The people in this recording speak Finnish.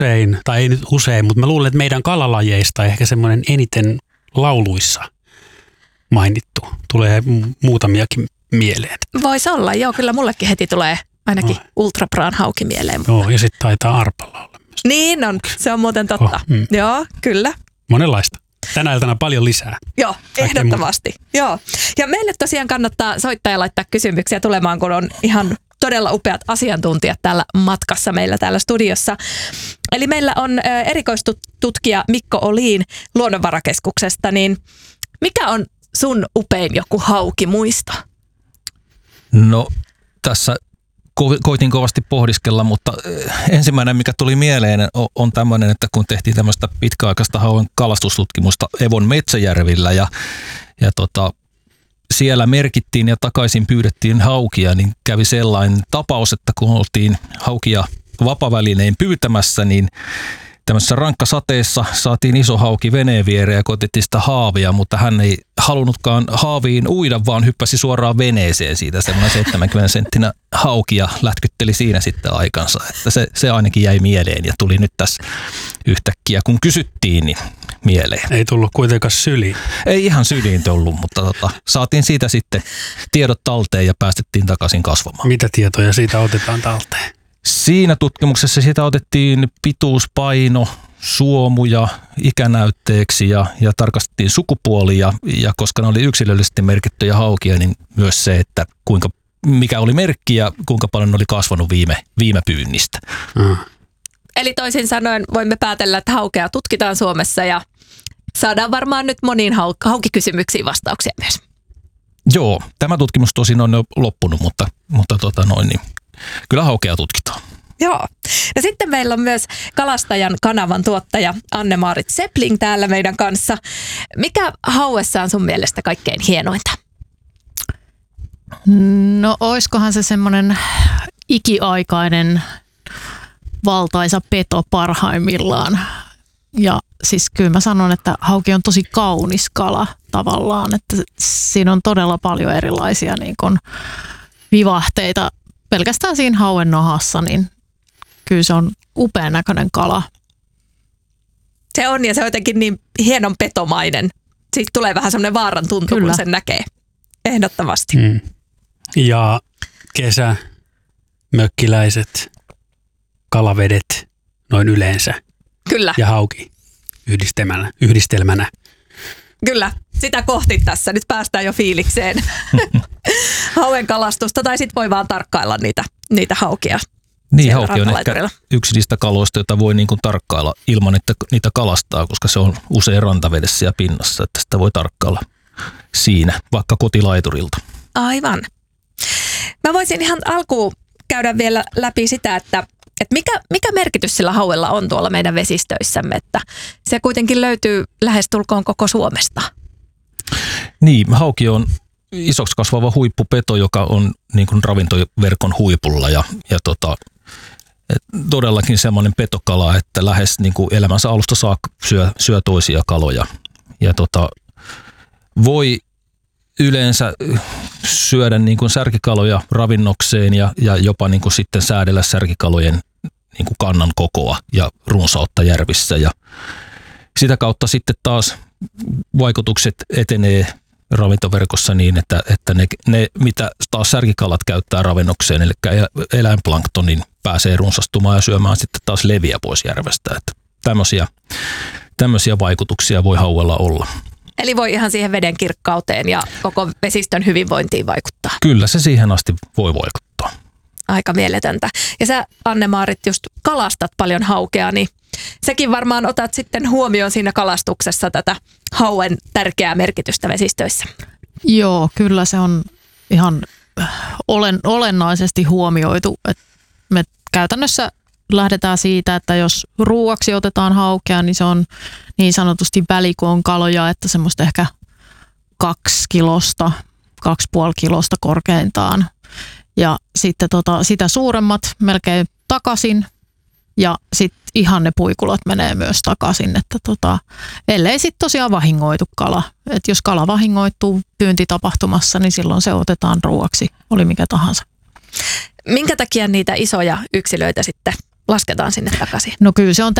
usein, tai ei nyt usein, mutta mä luulen, että meidän kalalajeista ehkä semmoinen eniten lauluissa mainittu. Tulee muutamiakin mieleen. Voisi olla, joo, kyllä mullekin heti tulee ainakin ultrapraan hauki mieleen. Joo, ja sitten taitaa arpalla olla myös. Niin on, se on muuten totta. Joo, kyllä. Monenlaista. Tänä iltana paljon lisää. Joo, ehdottomasti. Joo. Ja meille tosiaan kannattaa soittaa ja laittaa kysymyksiä tulemaan, kun on ihan todella upeat asiantuntijat täällä matkassa meillä täällä studiossa. Eli meillä on erikoistutkija Mikko Olin Luonnonvarakeskuksesta, niin mikä on sun upein joku haukimuisto? No tässä koitin kovasti pohdiskella, mutta ensimmäinen mikä tuli mieleen on tämmöinen, että kun tehtiin tämmöistä pitkäaikaista hauen kalastustutkimusta Evon Metsäjärvillä ja siellä merkittiin ja takaisin pyydettiin haukia, niin kävi sellainen tapaus, että kun oltiin haukia vapavälinein pyytämässä, niin tämmöisessä rankkasateessa saatiin iso hauki veneen viereen ja koitettiin sitä haavia, mutta hän ei halunnutkaan haaviin uida, vaan hyppäsi suoraan veneeseen siitä semmoinen 70-senttinä hauki ja lätkytteli siinä sitten aikansa. Että se ainakin jäi mieleen ja tuli nyt tässä yhtäkkiä, kun kysyttiin, niin mieleen. Ei tullut kuitenkaan syliin. Ei ihan syliin tullut, mutta saatiin siitä sitten tiedot talteen ja päästettiin takaisin kasvamaan. Mitä tietoja siitä otetaan talteen? Siinä tutkimuksessa sitä otettiin pituus, paino, suomuja ikänäytteeksi ja tarkastettiin sukupuoli ja koska ne oli yksilöllisesti merkittyjä haukia, niin myös se, että mikä oli merkki ja kuinka paljon ne oli kasvanut viime pyynnistä. Eli toisin sanoen voimme päätellä, että haukea tutkitaan Suomessa ja saadaan varmaan nyt moniin haukikysymyksiin vastauksia myös. Joo, tämä tutkimus tosin on jo loppunut, mutta niin kyllä haukea tutkitaan. Joo. Ja sitten meillä on myös Kalastajan kanavan tuottaja Anne-Maarit Sepling täällä meidän kanssa. Mikä hauessa on sun mielestä kaikkein hienointa? No oiskohan se semmoinen ikiaikainen valtaisa peto parhaimmillaan. Ja siis kyllä mä sanon, että hauki on tosi kaunis kala tavallaan, että siinä on todella paljon erilaisia niin kuin vivahteita. Pelkästään siinä hauen nahassa, niin kyllä se on upean näköinen kala. Se on ja se on jotenkin niin hienon petomainen. Siitä tulee vähän semmoinen vaaran tuntu, kun sen näkee. Ehdottomasti. Ja kesä, mökkiläiset, kalavedet noin yleensä. Kyllä. Ja hauki yhdistelmänä. Kyllä, sitä kohti tässä. Nyt päästään jo fiilikseen hauen kalastusta, tai sitten voi vaan tarkkailla niitä haukia. Niin, hauki on ehkä yksi niistä kaloista, joita voi niin kuin tarkkailla ilman, että niitä kalastaa, koska se on usein rantavedessä ja pinnassa, että sitä voi tarkkailla siinä, vaikka kotilaiturilta. Aivan. Mä voisin ihan alkuun käydä vielä läpi sitä, että mikä merkitys sillä hauella on tuolla meidän vesistöissämme, että se kuitenkin löytyy lähestulkoon koko Suomesta. Niin, hauki on isoksi kasvava huippupeto, joka on niin kuin ravintoverkon huipulla ja todellakin semmoinen petokala, että lähes niin kuin elämänsä alusta saakka syö toisia kaloja ja voi yleensä syödä niin kuin särkikaloja ravinnokseen ja jopa niin kuin sitten säädellä särkikalojen niin kuin kannan kokoa ja runsautta järvissä. Ja sitä kautta sitten taas vaikutukset etenee ravintoverkossa niin, että ne mitä taas särkikalat käyttää ravinnokseen, eli eläinplanktonin pääsee runsastumaan ja syömään sitten taas leviä pois järvestä. Että tämmöisiä vaikutuksia voi hauella olla. Eli voi ihan siihen veden kirkkauteen ja koko vesistön hyvinvointiin vaikuttaa. Kyllä se siihen asti voi vaikuttaa. Aika mieletöntä. Ja sä, Anne-Maarit, just kalastat paljon haukea, niin sekin varmaan otat sitten huomioon siinä kalastuksessa tätä hauen tärkeää merkitystä vesistöissä. Joo, kyllä se on ihan olennaisesti huomioitu. Että me käytännössä lähdetään siitä, että jos ruuaksi otetaan haukea, niin se on niin sanotusti välikoon kaloja, että semmoista ehkä 2 kilosta, 2,5 kilosta korkeintaan. Ja sitten sitä suuremmat melkein takaisin ja sitten ihannepuikulat menee myös takaisin, että ellei sitten tosiaan vahingoitu kala. Että jos kala vahingoittuu pyyntitapahtumassa, niin silloin se otetaan ruuaksi, oli mikä tahansa. Minkä takia niitä isoja yksilöitä sitten lasketaan sinne takaisin? No kyllä se on